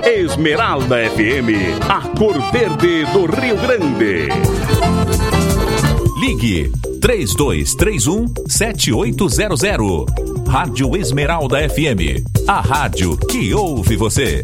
Esmeralda FM, a cor verde do Rio Grande. Ligue 3231-7800. Rádio Esmeralda FM, a rádio que ouve você.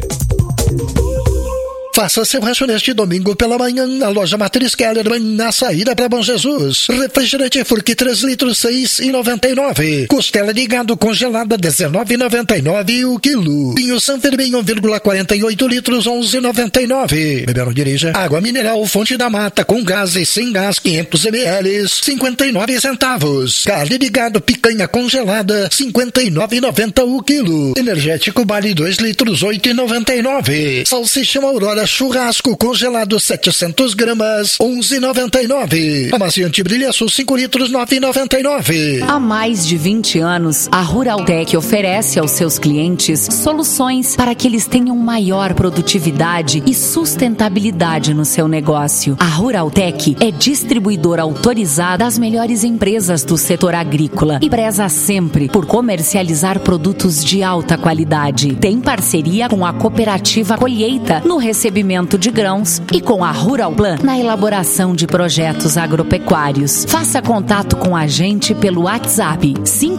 Faça seu rancho neste domingo pela manhã na loja Matriz Kellerman, na saída para Bom Jesus. Refrigerante Furque 3 litros, R$6,99. Costela de gado congelada, R$19,99 o quilo. Vinho San Fermin 1,48 litros, R$11,99. Beber não dirija. Água mineral Fonte da Mata com gás e sem gás 500 ml, 59 centavos. Carne de gado picanha congelada, R$59,90 o quilo. Energético Bali 2 litros, R$8,99. Salsichão Aurora churrasco congelado 700 gramas, R$11,99. Amaciante Brilha Sul 5 litros, R$9,99. Há mais de 20 anos, a Ruraltec oferece aos seus clientes soluções para que eles tenham maior produtividade e sustentabilidade no seu negócio. A Ruraltec é distribuidora autorizada das melhores empresas do setor agrícola e preza sempre por comercializar produtos de alta qualidade. Tem parceria com a Cooperativa Colheita no recebimento de grãos e com a Ruralplan na elaboração de projetos agropecuários. Faça contato com a gente pelo WhatsApp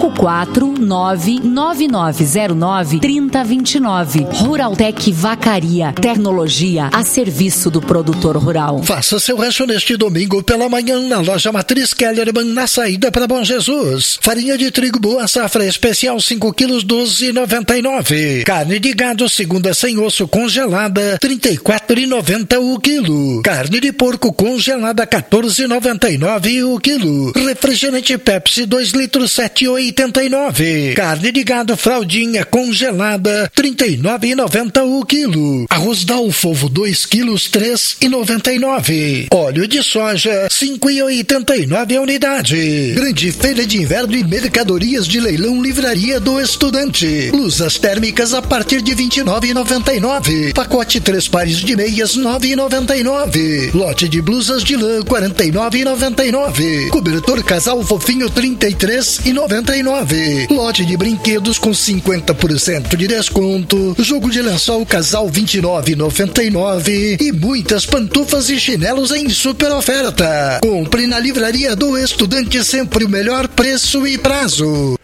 549-9909-3029. Ruraltec Vacaria, tecnologia a serviço do produtor rural. Faça seu rancho neste domingo pela manhã na loja Matriz Kellerman, na saída para Bom Jesus. Farinha de trigo boa safra especial 5 quilos, R$12,99. Carne de gado segunda sem osso congelada, R$34,90 o quilo. Carne de porco congelada, R$14,99 o quilo. Refrigerante Pepsi 2 litros, R$7,89. Carne de gado fraldinha congelada, R$39,90 o quilo. Arroz Dalfovo 2 quilos, R$3,99. Óleo de soja, R$5,89 a unidade. Grande feira de inverno e mercadorias de leilão Livraria do Estudante. Blusas térmicas a partir de R$29,99. Pacote 3 pares de meias, R$9,99. Lote de blusas de lã, R$49,99. Cobertor casal fofinho, R$33,99. Lote de brinquedos com 50% de desconto. Jogo de lençol casal, R$29,99. E muitas pantufas e chinelos em super oferta. Compre na Livraria do Estudante, sempre o melhor preço e prazo.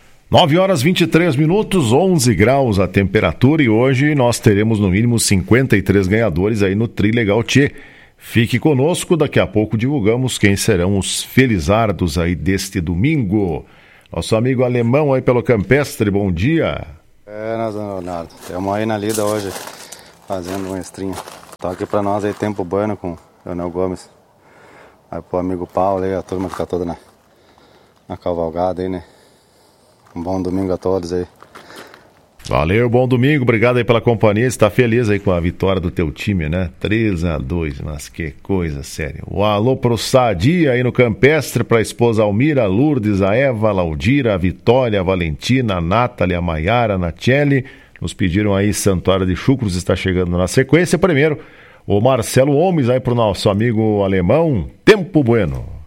9h23, 11 graus a temperatura, e hoje nós teremos no mínimo 53 ganhadores aí no Trilegal Tchê. Fique conosco, daqui a pouco divulgamos quem serão os felizardos aí deste domingo. Nosso amigo Alemão aí pelo Campestre, bom dia. Leonardo, estamos aí na lida hoje, fazendo um estrinho. Toque pra nós aí, Tempo Bueno com Leonel Gomes. Aí pro amigo Paulo aí, a turma fica toda na cavalgada aí, né? Um bom domingo a todos aí. Valeu, bom domingo, obrigado aí pela companhia. Você tá feliz aí com a vitória do teu time, né? 3-2, mas que coisa séria. O alô pro Sadia aí no Campestre, pra esposa Almira, Lourdes, a Eva, a Laudira, a Vitória, a Valentina, a Nathalie, a Maiara, a Nachelli. Nos pediram aí Santuário de Chucros, está chegando na sequência. Primeiro, o Marcelo Gomes aí pro nosso amigo Alemão, Tempo Bueno.